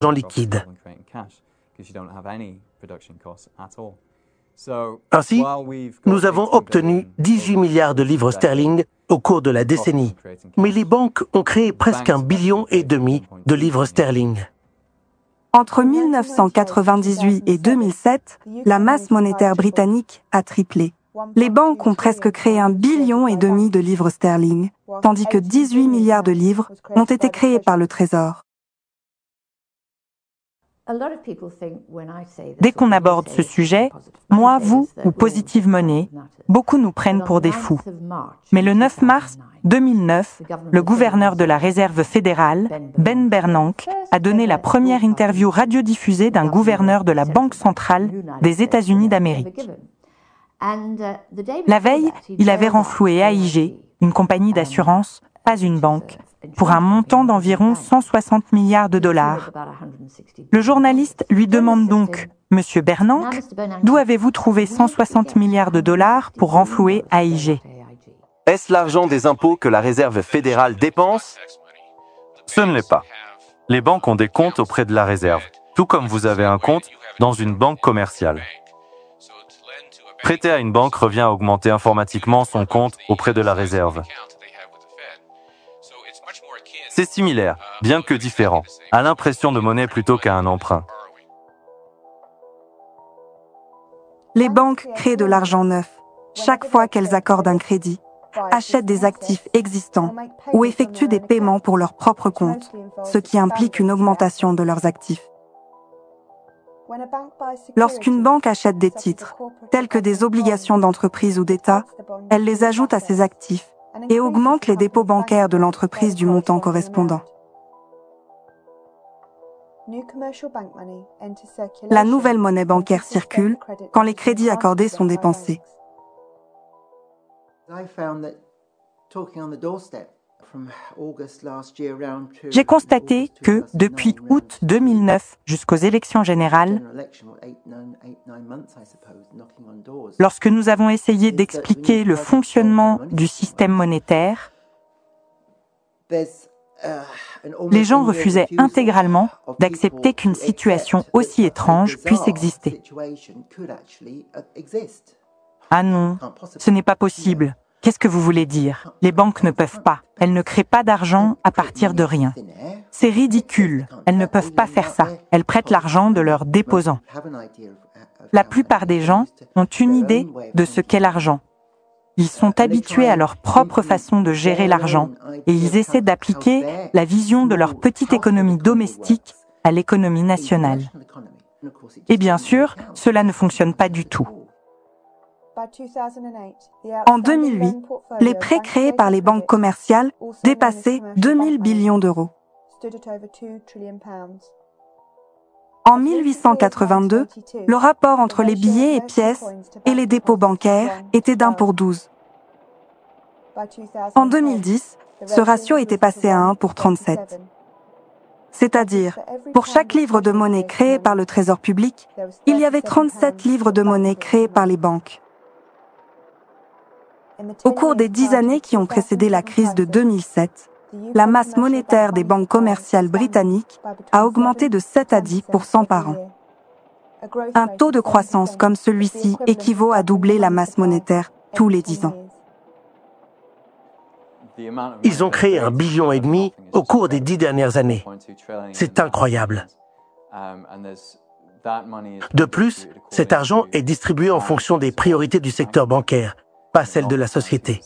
liquide. Ainsi, nous avons obtenu 18 milliards de livres sterling au cours de la décennie, mais les banques ont créé presque 1,5 billion de livres sterling. Entre 1998 et 2007, la masse monétaire britannique a triplé. Les banques ont presque créé 1,5 billion de livres sterling, tandis que 18 milliards de livres ont été créés par le Trésor. Dès qu'on aborde ce sujet, moi, vous ou Positive Money, beaucoup nous prennent pour des fous. Mais le 9 mars 2009, le gouverneur de la Réserve fédérale, Ben Bernanke, a donné la première interview radiodiffusée d'un gouverneur de la Banque centrale des États-Unis d'Amérique. La veille, il avait renfloué AIG, une compagnie d'assurance, pas une banque, pour un montant d'environ 160 milliards de dollars. Le journaliste lui demande donc, « Monsieur Bernanke, d'où avez-vous trouvé 160 milliards de dollars pour renflouer AIG ?» Est-ce l'argent des impôts que la Réserve fédérale dépense? Ce ne l'est pas. Les banques ont des comptes auprès de la Réserve, tout comme vous avez un compte dans une banque commerciale. Prêter à une banque revient à augmenter informatiquement son compte auprès de la Réserve. C'est similaire, bien que différent, à l'impression de monnaie plutôt qu'à un emprunt. Les banques créent de l'argent neuf chaque fois qu'elles accordent un crédit, achètent des actifs existants ou effectuent des paiements pour leur propre compte, ce qui implique une augmentation de leurs actifs. Lorsqu'une banque achète des titres, tels que des obligations d'entreprise ou d'État, elle les ajoute à ses actifs et augmente les dépôts bancaires de l'entreprise du montant correspondant. La nouvelle monnaie bancaire circule quand les crédits accordés sont dépensés. J'ai constaté que, depuis août 2009 jusqu'aux élections générales, lorsque nous avons essayé d'expliquer le fonctionnement du système monétaire, les gens refusaient intégralement d'accepter qu'une situation aussi étrange puisse exister. Ah non, ce n'est pas possible. Qu'est-ce que vous voulez dire? Les banques ne peuvent pas. Elles ne créent pas d'argent à partir de rien. C'est ridicule. Elles ne peuvent pas faire ça. Elles prêtent l'argent de leurs déposants. La plupart des gens ont une idée de ce qu'est l'argent. Ils sont habitués à leur propre façon de gérer l'argent et ils essaient d'appliquer la vision de leur petite économie domestique à l'économie nationale. Et bien sûr, cela ne fonctionne pas du tout. En 2008, les prêts créés par les banques commerciales dépassaient 2000 billions d'euros. En 1882, le rapport entre les billets et pièces et les dépôts bancaires était d'1 pour 12. En 2010, ce ratio était passé à 1 pour 37. C'est-à-dire, pour chaque livre de monnaie créé par le Trésor public, il y avait 37 livres de monnaie créés par les banques. Au cours des 10 années qui ont précédé la crise de 2007, la masse monétaire des banques commerciales britanniques a augmenté de 7 à 10% par an. Un taux de croissance comme celui-ci équivaut à doubler la masse monétaire tous les 10 ans. Ils ont créé 1,5 billion au cours des 10 dernières années. C'est incroyable. De plus, cet argent est distribué en fonction des priorités du secteur bancaire, pas celles de la société.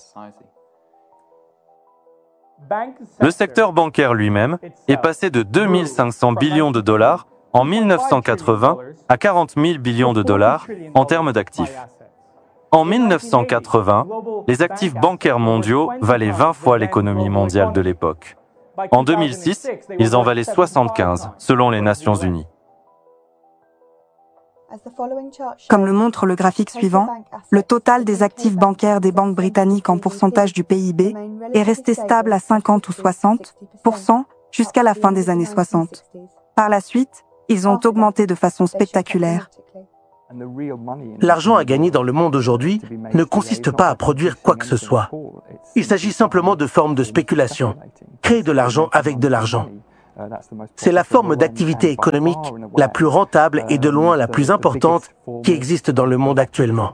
Le secteur bancaire lui-même est passé de 2 500 billions de dollars en 1980 à 40 000 billions de dollars en termes d'actifs. En 1980, les actifs bancaires mondiaux valaient 20 fois l'économie mondiale de l'époque. En 2006, ils en valaient 75, selon les Nations Unies. Comme le montre le graphique suivant, le total des actifs bancaires des banques britanniques en pourcentage du PIB est resté stable à 50 ou 60% jusqu'à la fin des années 60. Par la suite, ils ont augmenté de façon spectaculaire. L'argent à gagner dans le monde aujourd'hui ne consiste pas à produire quoi que ce soit. Il s'agit simplement de formes de spéculation. Créer de l'argent avec de l'argent. C'est la forme d'activité économique la plus rentable et de loin la plus importante qui existe dans le monde actuellement.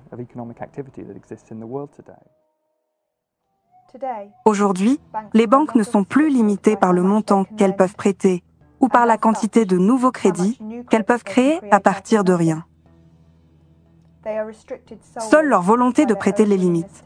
Aujourd'hui, les banques ne sont plus limitées par le montant qu'elles peuvent prêter ou par la quantité de nouveaux crédits qu'elles peuvent créer à partir de rien. Seule leur volonté de prêter les limite.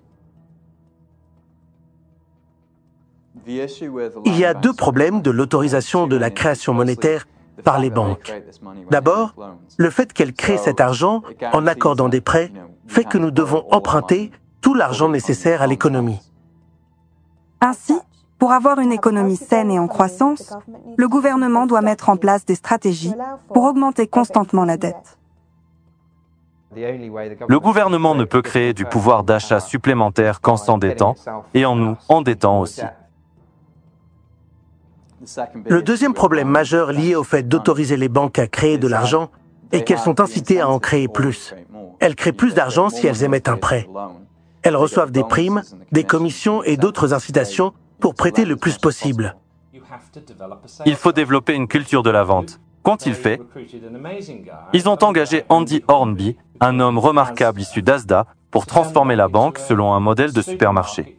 Il y a deux problèmes de l'autorisation de la création monétaire par les banques. D'abord, le fait qu'elles créent cet argent en accordant des prêts fait que nous devons emprunter tout l'argent nécessaire à l'économie. Ainsi, pour avoir une économie saine et en croissance, le gouvernement doit mettre en place des stratégies pour augmenter constamment la dette. Le gouvernement ne peut créer du pouvoir d'achat supplémentaire qu'en s'endettant et en nous endettant aussi. Le deuxième problème majeur lié au fait d'autoriser les banques à créer de l'argent est qu'elles sont incitées à en créer plus. Elles créent plus d'argent si elles émettent un prêt. Elles reçoivent des primes, des commissions et d'autres incitations pour prêter le plus possible. Il faut développer une culture de la vente. Qu'ont-ils fait? Ils ont engagé Andy Hornby, un homme remarquable issu d'Asda, pour transformer la banque selon un modèle de supermarché.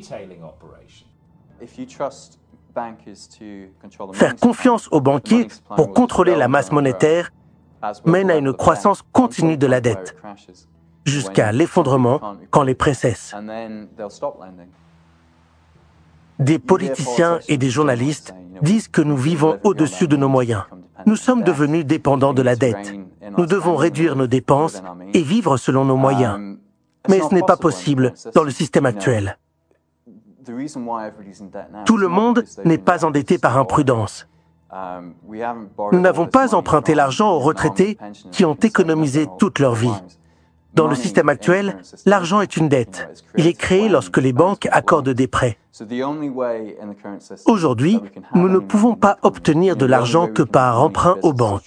Faire confiance aux banquiers pour contrôler la masse monétaire mène à une croissance continue de la dette, jusqu'à l'effondrement quand les prêts cessent. Des politiciens et des journalistes disent que nous vivons au-dessus de nos moyens. Nous sommes devenus dépendants de la dette. Nous devons réduire nos dépenses et vivre selon nos moyens. Mais ce n'est pas possible dans le système actuel. Tout le monde n'est pas endetté par imprudence. Nous n'avons pas emprunté l'argent aux retraités qui ont économisé toute leur vie. Dans le système actuel, l'argent est une dette. Il est créé lorsque les banques accordent des prêts. Aujourd'hui, nous ne pouvons pas obtenir de l'argent que par emprunt aux banques.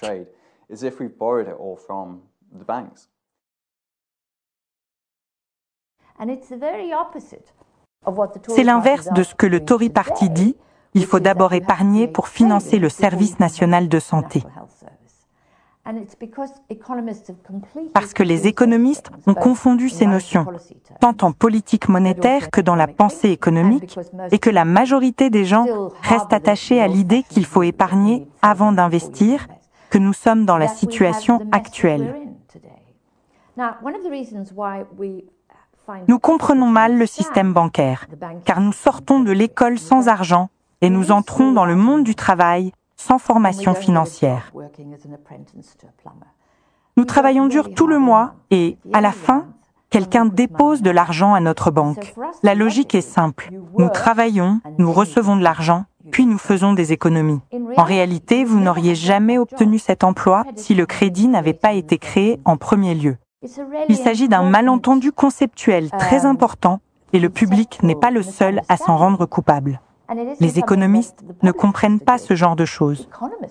C'est l'inverse de ce que le Tory Party dit. Il faut d'abord épargner pour financer le service national de santé. Parce que les économistes ont confondu ces notions, tant en politique monétaire que dans la pensée économique, et que la majorité des gens restent attachés à l'idée qu'il faut épargner avant d'investir, que nous sommes dans la situation actuelle. Nous comprenons mal le système bancaire, car nous sortons de l'école sans argent et nous entrons dans le monde du travail sans formation financière. Nous travaillons dur tout le mois et, à la fin, quelqu'un dépose de l'argent à notre banque. La logique est simple. Nous travaillons, nous recevons de l'argent, puis nous faisons des économies. En réalité, vous n'auriez jamais obtenu cet emploi si le crédit n'avait pas été créé en premier lieu. Il s'agit d'un malentendu conceptuel très important et le public n'est pas le seul à s'en rendre coupable. Les économistes ne comprennent pas ce genre de choses.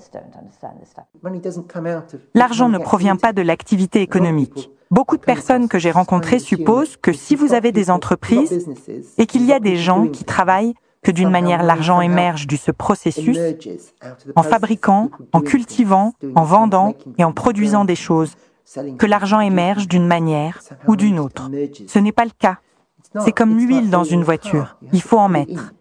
L'argent ne provient pas de l'activité économique. Beaucoup de personnes que j'ai rencontrées supposent que si vous avez des entreprises et qu'il y a des gens qui travaillent, que d'une manière l'argent émerge de ce processus, en fabriquant, en cultivant, en vendant et en produisant des choses, que l'argent émerge d'une manière ou d'une autre. Ce n'est pas le cas. C'est comme l'huile dans une voiture. Il faut en mettre.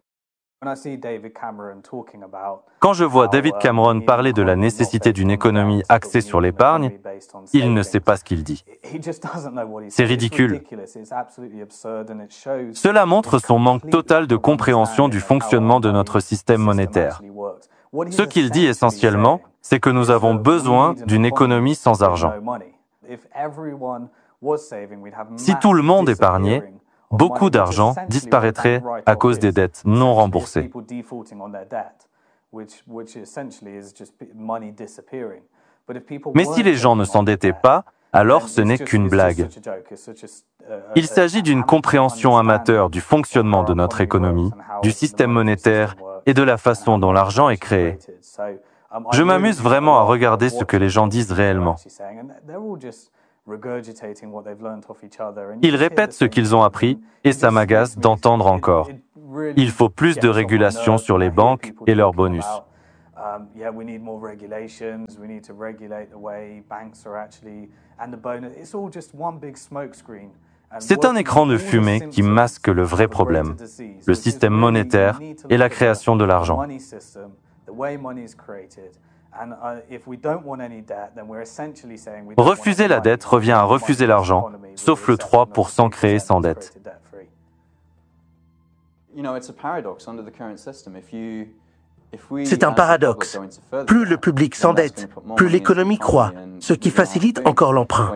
Quand je vois David Cameron parler de la nécessité d'une économie axée sur l'épargne, il ne sait pas ce qu'il dit. C'est ridicule. Cela montre son manque total de compréhension du fonctionnement de notre système monétaire. Ce qu'il dit essentiellement, c'est que nous avons besoin d'une économie sans argent. Si tout le monde épargnait, beaucoup d'argent disparaîtrait à cause des dettes non remboursées. Mais si les gens ne s'endettaient pas, alors ce n'est qu'une blague. Il s'agit d'une compréhension amateur du fonctionnement de notre économie, du système monétaire et de la façon dont l'argent est créé. Je m'amuse vraiment à regarder ce que les gens disent réellement. Ils répètent ce qu'ils ont appris et ça m'agace d'entendre encore. Il faut plus de régulation sur les banques et leurs bonus. Yeah, we need more regulations. We need to regulate the way banks are actually, and the bonus. It's all just one big smokescreen. C'est un écran de fumée qui masque le vrai problème, le système monétaire et la création de l'argent. Refuser la dette revient à refuser l'argent, sauf le 3% créé sans dette. C'est un paradoxe. Plus le public s'endette, plus l'économie croît, ce qui facilite encore l'emprunt.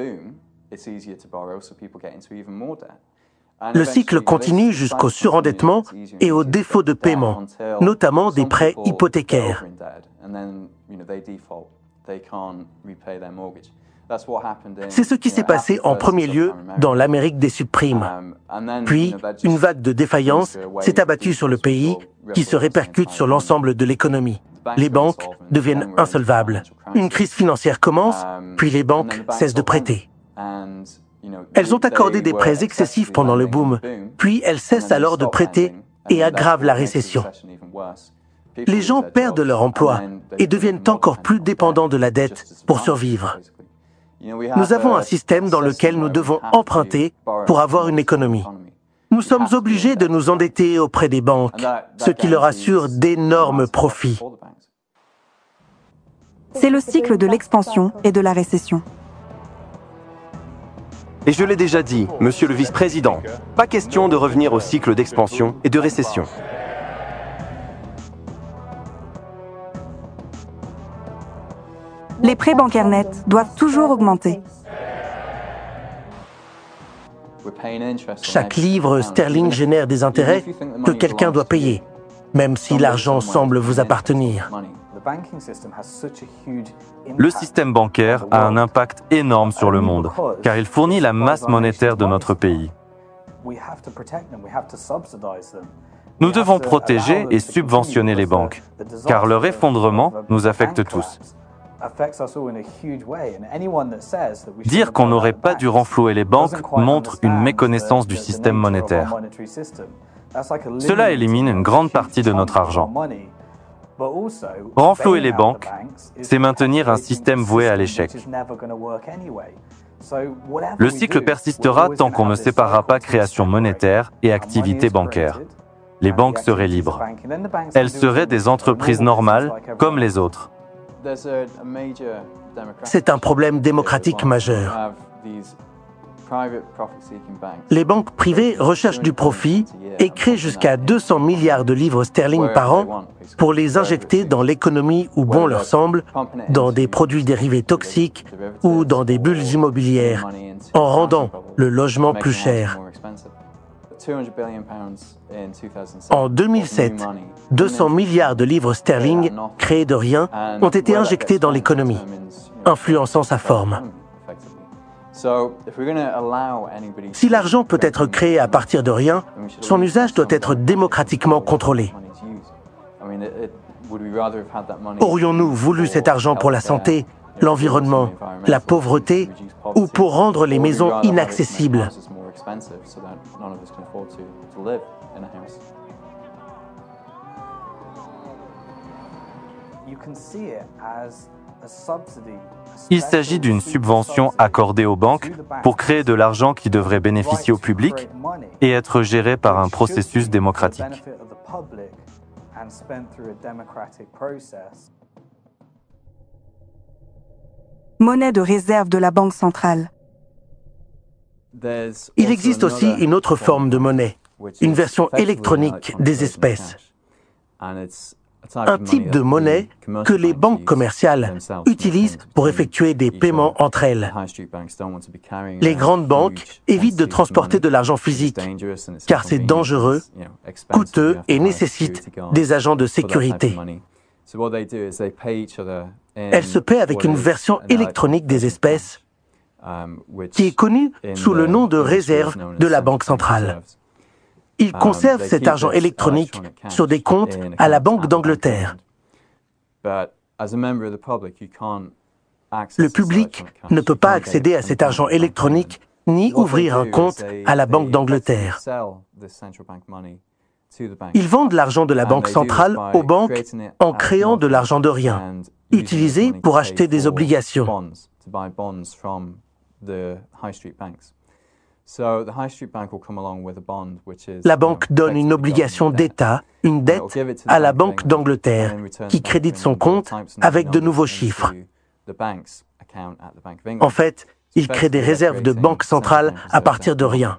Le cycle continue jusqu'au surendettement et au défaut de paiement, notamment des prêts hypothécaires. C'est ce qui s'est passé en premier lieu dans l'Amérique des subprimes. Puis, une vague de défaillance s'est abattue sur le pays qui se répercute sur l'ensemble de l'économie. Les banques deviennent insolvables. Une crise financière commence, puis les banques cessent de prêter. Elles ont accordé des prêts excessifs pendant le boom, puis elles cessent alors de prêter et aggravent la récession. Les gens perdent leur emploi et deviennent encore plus dépendants de la dette pour survivre. Nous avons un système dans lequel nous devons emprunter pour avoir une économie. Nous sommes obligés de nous endetter auprès des banques, ce qui leur assure d'énormes profits. C'est le cycle de l'expansion et de la récession. Et je l'ai déjà dit, monsieur le vice-président, pas question de revenir au cycle d'expansion et de récession. Les prêts bancaires nets doivent toujours augmenter. Chaque livre sterling génère des intérêts que quelqu'un doit payer, même si l'argent semble vous appartenir. Le système bancaire a un impact énorme sur le monde, car il fournit la masse monétaire de notre pays. Nous devons protéger et subventionner les banques, car leur effondrement nous affecte tous. Dire qu'on n'aurait pas dû renflouer les banques montre une méconnaissance du système monétaire. Cela élimine une grande partie de notre argent. Renflouer les banques, c'est maintenir un système voué à l'échec. Le cycle persistera tant qu'on ne séparera pas création monétaire et activité bancaire. Les banques seraient libres. Elles seraient des entreprises normales comme les autres. C'est un problème démocratique majeur. Les banques privées recherchent du profit et créent jusqu'à 200 milliards de livres sterling par an pour les injecter dans l'économie où bon leur semble, dans des produits dérivés toxiques ou dans des bulles immobilières, en rendant le logement plus cher. En 2007, 200 milliards de livres sterling créés de rien ont été injectés dans l'économie, influençant sa forme. Si l'argent peut être créé à partir de rien, son usage doit être démocratiquement contrôlé. Aurions-nous voulu cet argent pour la santé, l'environnement, la pauvreté ou pour rendre les maisons inaccessibles ? Il s'agit d'une subvention accordée aux banques pour créer de l'argent qui devrait bénéficier au public et être géré par un processus démocratique. Monnaie de réserve de la Banque centrale. Il existe aussi une autre forme de monnaie, une version électronique des espèces. Un type de monnaie que les banques commerciales utilisent pour effectuer des paiements entre elles. Les grandes banques évitent de transporter de l'argent physique, car c'est dangereux, coûteux et nécessite des agents de sécurité. Elles se paient avec une version électronique des espèces qui est connue sous le nom de réserve de la Banque centrale. Ils conservent cet argent électronique sur des comptes à la Banque d'Angleterre. Le public ne peut pas accéder à cet argent électronique ni ouvrir un compte à la Banque d'Angleterre. Ils vendent l'argent de la Banque centrale aux banques en créant de l'argent de rien, utilisé pour acheter des obligations. La banque donne une obligation d'État, une dette, à la Banque d'Angleterre, qui crédite son compte avec de nouveaux chiffres. En fait, il crée des réserves de banque centrale à partir de rien.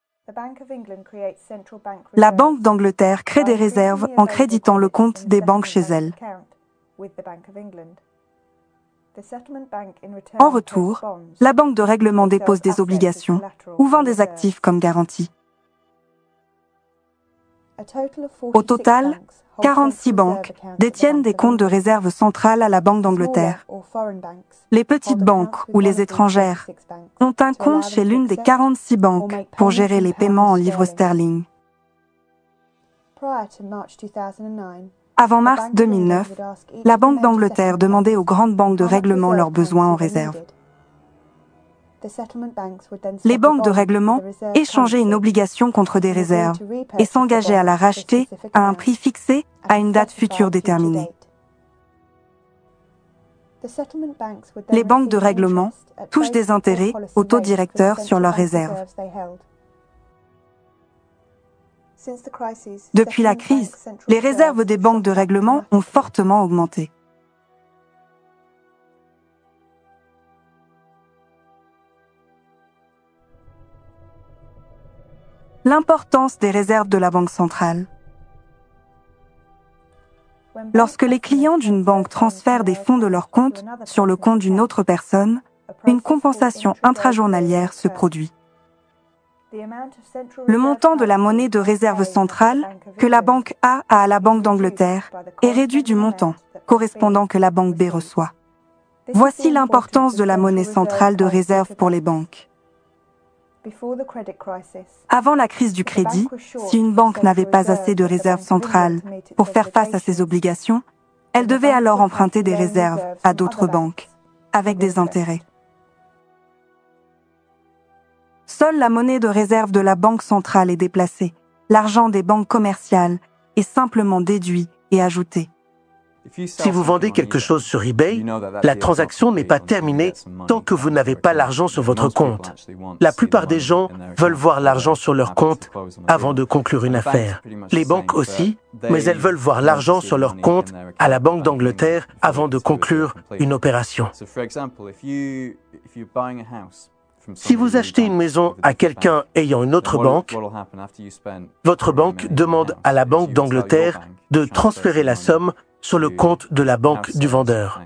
La Banque d'Angleterre crée des réserves en créditant le compte des banques chez elle. En retour, la banque de règlement dépose des obligations ou vend des actifs comme garantie. Au total, 46 banques détiennent des comptes de réserve centrale à la Banque d'Angleterre. Les petites banques ou les étrangères ont un compte chez l'une des 46 banques pour gérer les paiements en livres sterling. Avant mars 2009, la Banque d'Angleterre demandait aux grandes banques de règlement leurs besoins en réserve. Les banques de règlement échangeaient une obligation contre des réserves et s'engageaient à la racheter à un prix fixé à une date future déterminée. Les banques de règlement touchent des intérêts au taux directeur sur leurs réserves. Depuis la crise, les réserves des banques de règlement ont fortement augmenté. L'importance des réserves de la Banque centrale. Lorsque les clients d'une banque transfèrent des fonds de leur compte sur le compte d'une autre personne, une compensation intrajournalière se produit. Le montant de la monnaie de réserve centrale que la banque A à la Banque d'Angleterre est réduit du montant correspondant que la banque B reçoit. Voici l'importance de la monnaie centrale de réserve pour les banques. Avant la crise du crédit, si une banque n'avait pas assez de réserves centrales pour faire face à ses obligations, elle devait alors emprunter des réserves à d'autres banques, avec des intérêts. Seule la monnaie de réserve de la Banque centrale est déplacée. L'argent des banques commerciales est simplement déduit et ajouté. Si vous vendez quelque chose sur eBay, la transaction n'est pas terminée tant que vous n'avez pas l'argent sur votre compte. La plupart des gens veulent voir l'argent sur leur compte avant de conclure une affaire. Les banques aussi, mais elles veulent voir l'argent sur leur compte à la Banque d'Angleterre avant de conclure une opération. Si vous achetez une maison à quelqu'un ayant une autre banque, votre banque demande à la Banque d'Angleterre de transférer la somme sur le compte de la banque du vendeur.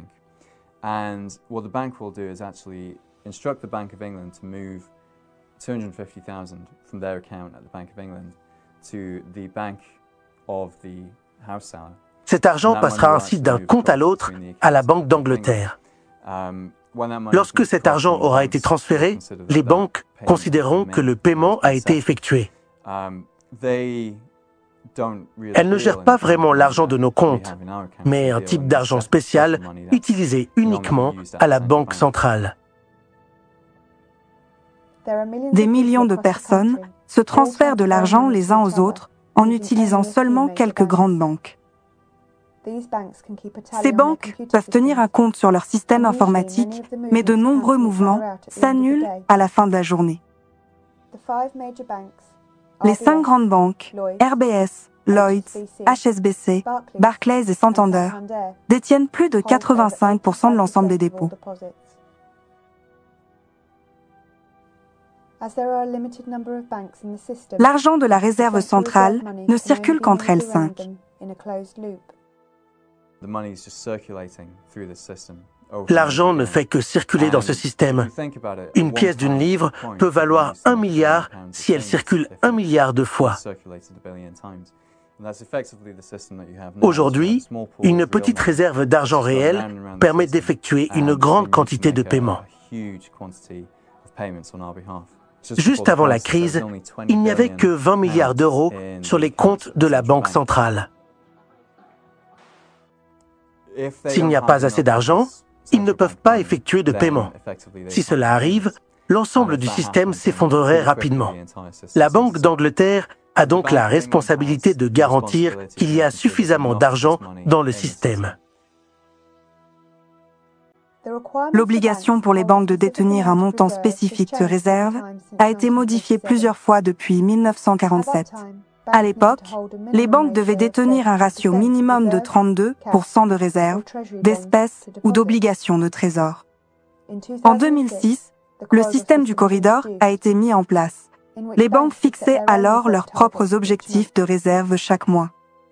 Cet argent passera ainsi d'un compte à l'autre à la Banque d'Angleterre. Lorsque cet argent aura été transféré, les banques considéreront que le paiement a été effectué. Elles ne gèrent pas vraiment l'argent de nos comptes, mais un type d'argent spécial utilisé uniquement à la Banque centrale. Des millions de personnes se transfèrent de l'argent les uns aux autres en utilisant seulement quelques grandes banques. Ces banques peuvent tenir un compte sur leur système informatique, mais de nombreux mouvements s'annulent à la fin de la journée. Les 5 grandes banques, RBS, Lloyds, HSBC, Barclays et Santander, détiennent plus de 85% de l'ensemble des dépôts. L'argent de la réserve centrale ne circule qu'entre elles 5. L'argent ne fait que circuler dans ce système. Une pièce d'une livre peut valoir 1 milliard si elle circule 1 milliard de fois. Aujourd'hui, une petite réserve d'argent réel permet d'effectuer une grande quantité de paiements. Juste avant la crise, il n'y avait que 20 milliards d'euros sur les comptes de la Banque centrale. S'il n'y a pas assez d'argent, ils ne peuvent pas effectuer de paiement. Si cela arrive, l'ensemble du système s'effondrerait rapidement. La Banque d'Angleterre a donc la responsabilité de garantir qu'il y a suffisamment d'argent dans le système. L'obligation pour les banques de détenir un montant spécifique de réserve a été modifiée plusieurs fois depuis 1947. À l'époque, les banques devaient détenir un ratio minimum de 32% de réserves, d'espèces ou d'obligations de trésor. En 2006, le système du corridor a été mis en place. Les banques fixaient alors leurs propres objectifs de réserve chaque mois.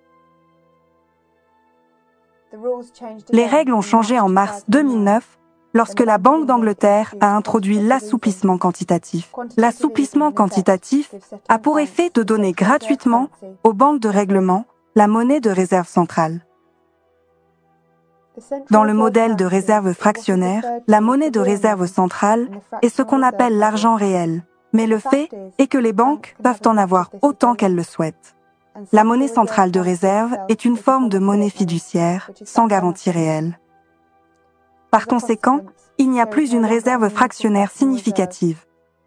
Les règles ont changé en mars 2009 lorsque la Banque d'Angleterre a introduit l'assouplissement quantitatif. L'assouplissement quantitatif a pour effet de donner gratuitement aux banques de règlement la monnaie de réserve centrale. Dans le modèle de réserve fractionnaire, la monnaie de réserve centrale est ce qu'on appelle l'argent réel, mais le fait est que les banques peuvent en avoir autant qu'elles le souhaitent. La monnaie centrale de réserve est une forme de monnaie fiduciaire, sans garantie réelle. Par conséquent, il n'y a plus une réserve fractionnaire significative.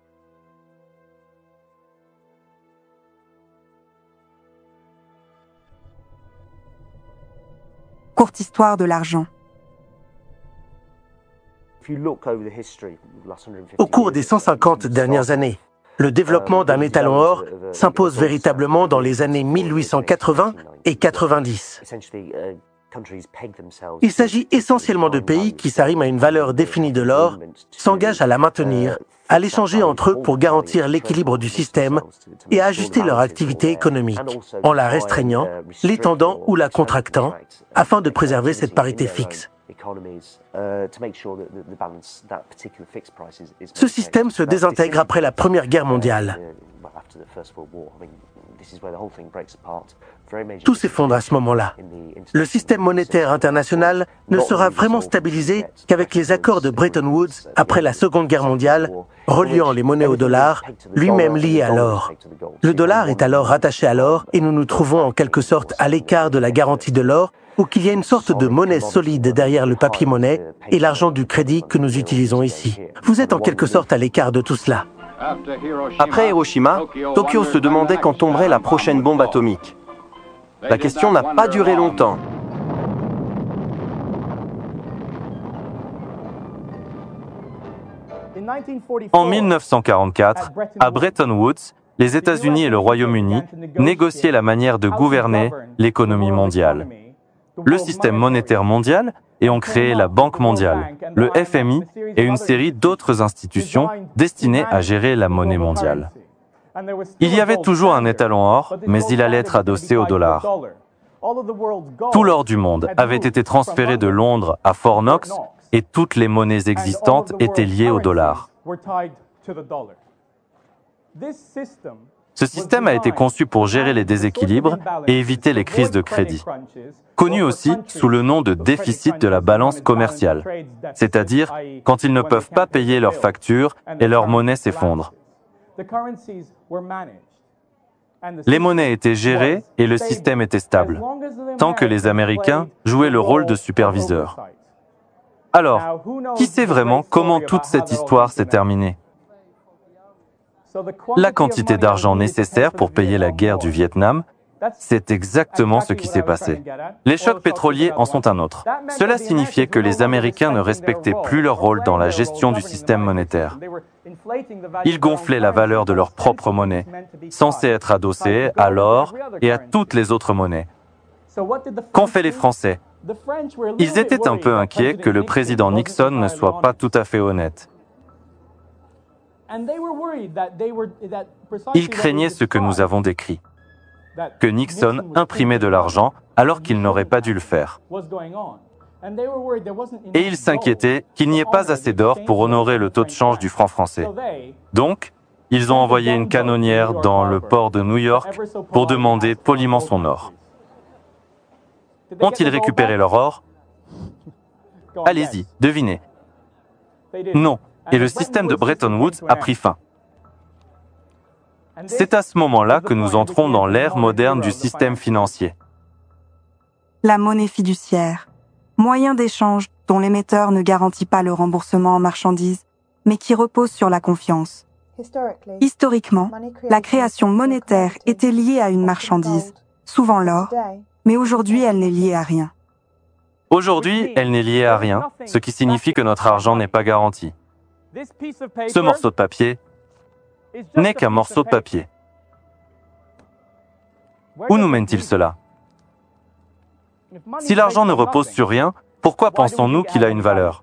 Courte histoire de l'argent. Au cours des 150 dernières années, le développement d'un étalon or s'impose véritablement dans les années 1880 et 90. Il s'agit essentiellement de pays qui s'arriment à une valeur définie de l'or, s'engagent à la maintenir, à l'échanger entre eux pour garantir l'équilibre du système et à ajuster leur activité économique, en la restreignant, l'étendant ou la contractant, afin de préserver cette parité fixe. Ce système se désintègre après la Première Guerre mondiale. Tout s'effondre à ce moment-là. Le système monétaire international ne sera vraiment stabilisé qu'avec les accords de Bretton Woods après la Seconde Guerre mondiale, reliant les monnaies au dollar, lui-même lié à l'or. Le dollar est alors rattaché à l'or et nous nous trouvons en quelque sorte à l'écart de la garantie de l'or, ou qu'il y a une sorte de monnaie solide derrière le papier-monnaie et l'argent du crédit que nous utilisons ici. Vous êtes en quelque sorte à l'écart de tout cela. Après Hiroshima, Tokyo se demandait quand tomberait la prochaine bombe atomique. La question n'a pas duré longtemps. En 1944, à Bretton Woods, les États-Unis et le Royaume-Uni négociaient la manière de gouverner l'économie mondiale. Le système monétaire mondial et ont créé la Banque mondiale, le FMI et une série d'autres institutions destinées à gérer la monnaie mondiale. Il y avait toujours un étalon or, mais il allait être adossé au dollar. Tout l'or du monde avait été transféré de Londres à Fort Knox et toutes les monnaies existantes étaient liées au dollar. Ce système a été conçu pour gérer les déséquilibres et éviter les crises de crédit, connu aussi sous le nom de déficit de la balance commerciale, c'est-à-dire quand ils ne peuvent pas payer leurs factures et leur monnaie s'effondre. Les monnaies étaient gérées et le système était stable, tant que les Américains jouaient le rôle de superviseurs. Alors, qui sait vraiment comment toute cette histoire s'est terminée ? La quantité d'argent nécessaire pour payer la guerre du Vietnam, c'est exactement ce qui s'est passé. Les chocs pétroliers en sont un autre. Cela signifiait que les Américains ne respectaient plus leur rôle dans la gestion du système monétaire. Ils gonflaient la valeur de leur propre monnaie, censée être adossée à l'or et à toutes les autres monnaies. Qu'ont fait les Français ? Ils étaient un peu inquiets que le président Nixon ne soit pas tout à fait honnête. Ils craignaient ce que nous avons décrit, que Nixon imprimait de l'argent alors qu'il n'aurait pas dû le faire. Et ils s'inquiétaient qu'il n'y ait pas assez d'or pour honorer le taux de change du franc français. Donc, ils ont envoyé une canonnière dans le port de New York pour demander poliment son or. Ont-ils récupéré leur or ? Allez-y, devinez. Non, et le système de Bretton Woods a pris fin. C'est à ce moment-là que nous entrons dans l'ère moderne du système financier. La monnaie fiduciaire, moyen d'échange dont l'émetteur ne garantit pas le remboursement en marchandises, mais qui repose sur la confiance. Historiquement, la création monétaire était liée à une marchandise, souvent l'or, mais aujourd'hui elle n'est liée à rien. Aujourd'hui, elle n'est liée à rien, ce qui signifie que notre argent n'est pas garanti. Ce morceau de papier n'est qu'un morceau de papier. Où nous mène-t-il cela? Si l'argent ne repose sur rien, pourquoi pensons-nous qu'il a une valeur?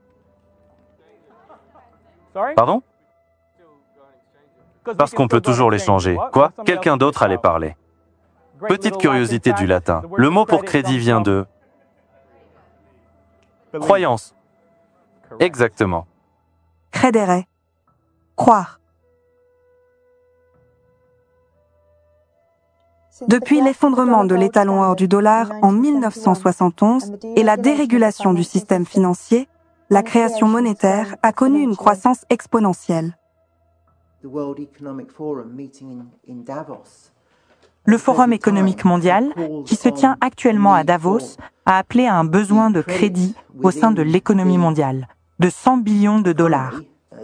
Pardon? Parce qu'on peut toujours l'échanger. Quoi? Quelqu'un d'autre allait parler. Petite curiosité du latin. Le mot pour crédit vient de croyance. Exactement. Credere. Croire. Depuis l'effondrement de l'étalon or du dollar en 1971 et la dérégulation du système financier, la création monétaire a connu une croissance exponentielle. Le Forum économique mondial, qui se tient actuellement à Davos, a appelé à un besoin de crédit au sein de l'économie mondiale de 100 billions de dollars.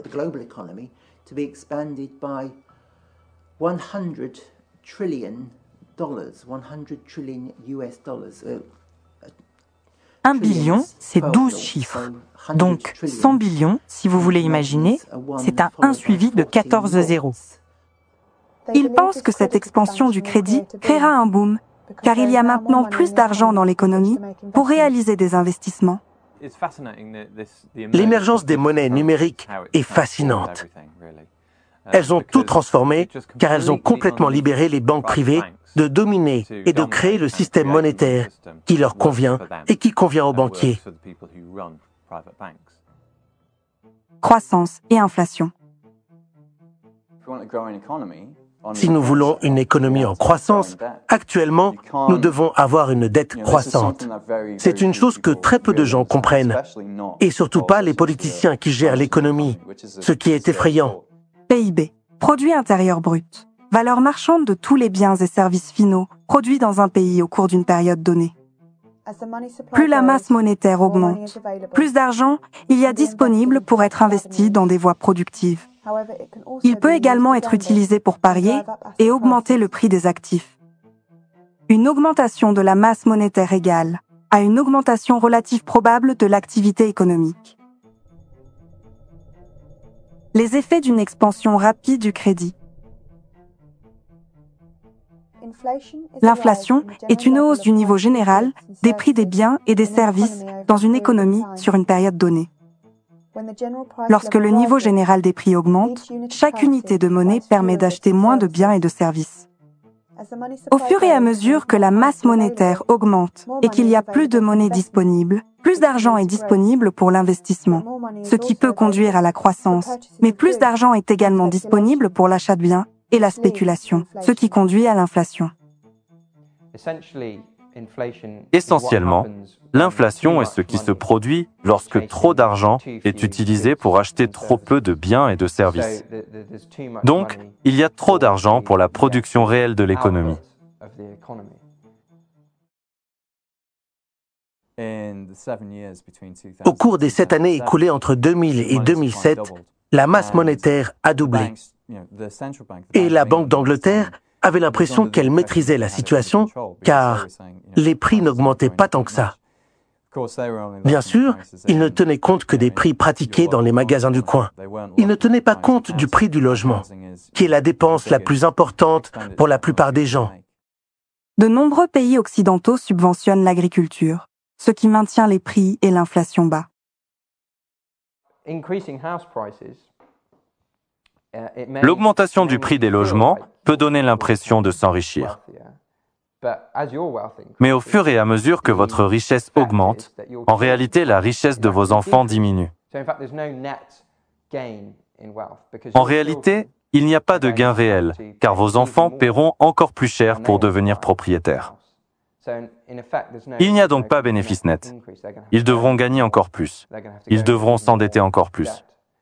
Un billion, c'est 12 chiffres. Donc, 100 billions, si vous voulez imaginer, c'est un 1 suivi de 14 zéros. Ils pensent que cette expansion du crédit créera un boom, car il y a maintenant plus d'argent dans l'économie pour réaliser des investissements. L'émergence des monnaies numériques est fascinante. Elles ont tout transformé car elles ont complètement libéré les banques privées de dominer et de créer le système monétaire qui leur convient et qui convient aux banquiers. Croissance et inflation. Si nous voulons une économie en croissance, actuellement, nous devons avoir une dette croissante. C'est une chose que très peu de gens comprennent, et surtout pas les politiciens qui gèrent l'économie, ce qui est effrayant. PIB, produit intérieur brut, valeur marchande de tous les biens et services finaux produits dans un pays au cours d'une période donnée. Plus la masse monétaire augmente, plus d'argent il y a disponible pour être investi dans des voies productives. Il peut également être utilisé pour parier et augmenter le prix des actifs. Une augmentation de la masse monétaire égale à une augmentation relative probable de l'activité économique. Les effets d'une expansion rapide du crédit. L'inflation est une hausse du niveau général des prix des biens et des services dans une économie sur une période donnée. Lorsque le niveau général des prix augmente, chaque unité de monnaie permet d'acheter moins de biens et de services. Au fur et à mesure que la masse monétaire augmente et qu'il y a plus de monnaie disponible, plus d'argent est disponible pour l'investissement, ce qui peut conduire à la croissance, mais plus d'argent est également disponible pour l'achat de biens et la spéculation, ce qui conduit à l'inflation. Essentiellement, l'inflation est ce qui se produit lorsque trop d'argent est utilisé pour acheter trop peu de biens et de services. Donc, il y a trop d'argent pour la production réelle de l'économie. Au cours des 7 années écoulées entre 2000 et 2007, la masse monétaire a doublé. Et la Banque d'Angleterre avait l'impression qu'elle maîtrisait la situation, car les prix n'augmentaient pas tant que ça. Bien sûr, ils ne tenaient compte que des prix pratiqués dans les magasins du coin. Ils ne tenaient pas compte du prix du logement, qui est la dépense la plus importante pour la plupart des gens. De nombreux pays occidentaux subventionnent l'agriculture, ce qui maintient les prix et l'inflation bas. L'augmentation du prix des logements peut donner l'impression de s'enrichir. Mais au fur et à mesure que votre richesse augmente, en réalité, la richesse de vos enfants diminue. En réalité, il n'y a pas de gain réel, car vos enfants paieront encore plus cher pour devenir propriétaires. Il n'y a donc pas bénéfice net. Ils devront gagner encore plus. Ils devront s'endetter encore plus.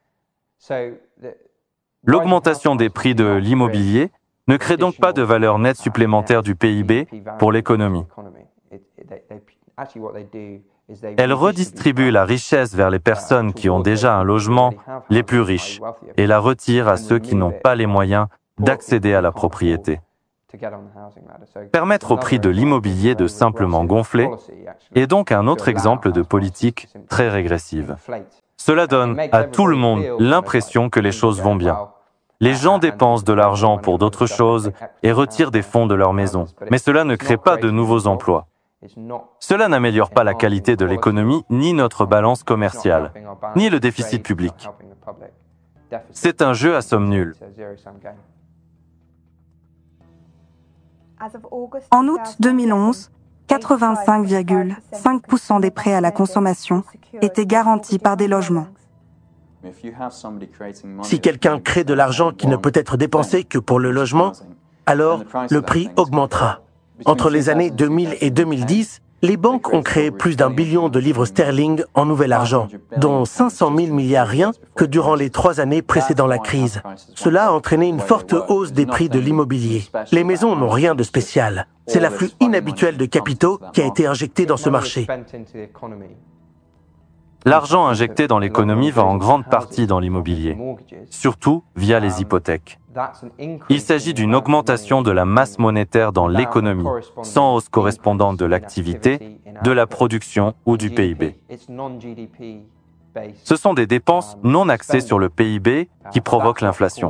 L'augmentation des prix de l'immobilier ne crée donc pas de valeur nette supplémentaire du PIB pour l'économie. Elles redistribuent la richesse vers les personnes qui ont déjà un logement, les plus riches, et la retirent à ceux qui n'ont pas les moyens d'accéder à la propriété. Permettre au prix de l'immobilier de simplement gonfler est donc un autre exemple de politique très régressive. Cela donne à tout le monde l'impression que les choses vont bien. Les gens dépensent de l'argent pour d'autres choses et retirent des fonds de leur maison, mais cela ne crée pas de nouveaux emplois. Cela n'améliore pas la qualité de l'économie, ni notre balance commerciale, ni le déficit public. C'est un jeu à somme nulle. En août 2011, 85,5% des prêts à la consommation étaient garantis par des logements. Si quelqu'un crée de l'argent qui ne peut être dépensé que pour le logement, alors le prix augmentera. Entre les années 2000 et 2010, les banques ont créé plus d'1 billion de livres sterling en nouvel argent, dont 500 000 milliards rien que durant les 3 années précédant la crise. Cela a entraîné une forte hausse des prix de l'immobilier. Les maisons n'ont rien de spécial. C'est l'afflux inhabituel de capitaux qui a été injecté dans ce marché. L'argent injecté dans l'économie va en grande partie dans l'immobilier, surtout via les hypothèques. Il s'agit d'une augmentation de la masse monétaire dans l'économie, sans hausse correspondante de l'activité, de la production ou du PIB. Ce sont des dépenses non axées sur le PIB qui provoquent l'inflation.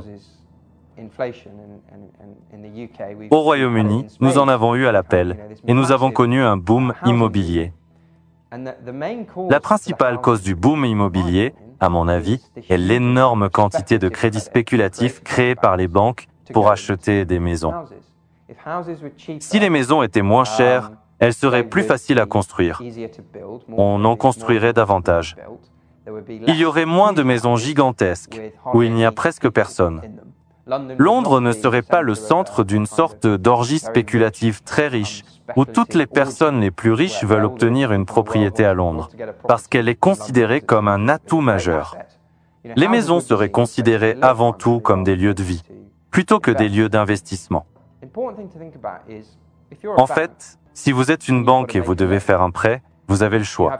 Au Royaume-Uni, nous en avons eu à l'appel et nous avons connu un boom immobilier. La principale cause du boom immobilier, à mon avis, est l'énorme quantité de crédits spéculatifs créés par les banques pour acheter des maisons. Si les maisons étaient moins chères, elles seraient plus faciles à construire. On en construirait davantage. Il y aurait moins de maisons gigantesques, où il n'y a presque personne. Londres ne serait pas le centre d'une sorte d'orgie spéculative très riche, où toutes les personnes les plus riches veulent obtenir une propriété à Londres, parce qu'elle est considérée comme un atout majeur. Les maisons seraient considérées avant tout comme des lieux de vie, plutôt que des lieux d'investissement. En fait, si vous êtes une banque et vous devez faire un prêt, vous avez le choix.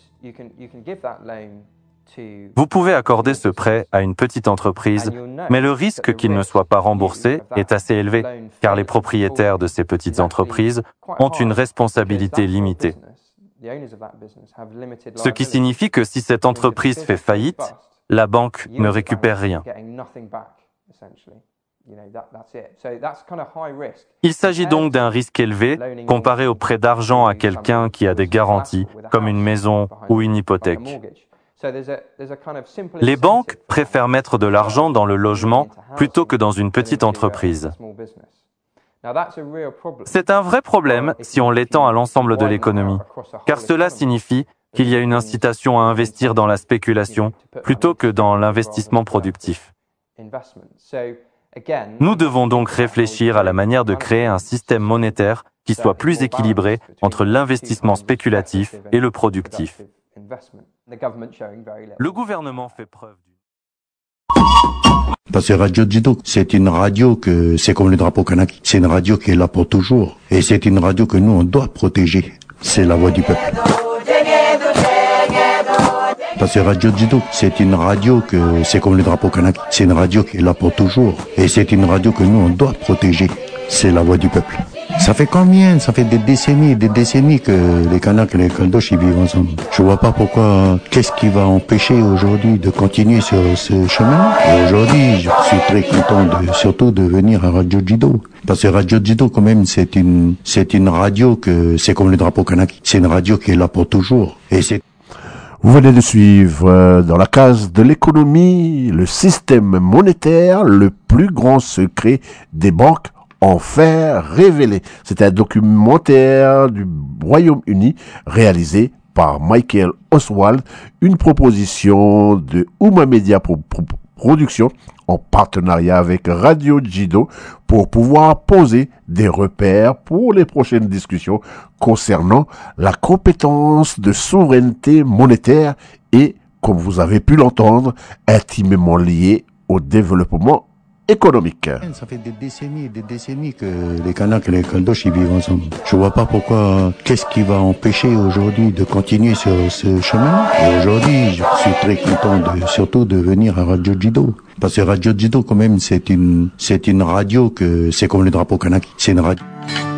Vous pouvez accorder ce prêt à une petite entreprise, mais le risque qu'il ne soit pas remboursé est assez élevé, car les propriétaires de ces petites entreprises ont une responsabilité limitée. Ce qui signifie que si cette entreprise fait faillite, la banque ne récupère rien. Il s'agit donc d'un risque élevé comparé au prêt d'argent à quelqu'un qui a des garanties, comme une maison ou une hypothèque. Les banques préfèrent mettre de l'argent dans le logement plutôt que dans une petite entreprise. C'est un vrai problème si on l'étend à l'ensemble de l'économie, car cela signifie qu'il y a une incitation à investir dans la spéculation plutôt que dans l'investissement productif. Nous devons donc réfléchir à la manière de créer un système monétaire qui soit plus équilibré entre l'investissement spéculatif et le productif. Le gouvernement fait preuve Parce que Radio Jido, c'est une radio que, c'est comme le drapeau kanak, c'est une radio qui est là pour toujours. Et c'est une radio que nous, on doit protéger. C'est la voix du peuple. Parce que Radio Jido, c'est une radio que, c'est comme le drapeau kanak, c'est une radio qui est là pour toujours. Et c'est une radio que nous, on doit protéger. C'est la voix du peuple. Ça fait combien? Ça fait des décennies que les Kanaks et les Caldoches, ils vivent ensemble. Je vois pas pourquoi, qu'est-ce qui va empêcher aujourd'hui de continuer sur ce chemin. Et aujourd'hui, je suis très content surtout de venir à Radio Jido. Parce que Radio Jido, quand même, c'est une radio que, c'est comme le drapeau kanak. C'est une radio qui est là pour toujours. Et c'est Vous venez de suivre dans la case de l'économie le système monétaire, le plus grand secret des banques enfin révélé. C'est un documentaire du Royaume-Uni réalisé par Michael Oswald, une proposition de Ouma Media Production en partenariat avec Radio Jido pour pouvoir poser des repères pour les prochaines discussions concernant la compétence de souveraineté monétaire et, comme vous avez pu l'entendre, intimement liée au développement économique. Ça fait des décennies que les Kanaks et les Caldoches ils vivent ensemble. Je vois pas pourquoi, qu'est-ce qui va empêcher aujourd'hui de continuer sur ce chemin. Et aujourd'hui, je suis très content surtout de venir à Radio Jido. Parce que Radio Jido quand même, c'est une radio que, c'est comme le drapeau kanak. C'est une radio.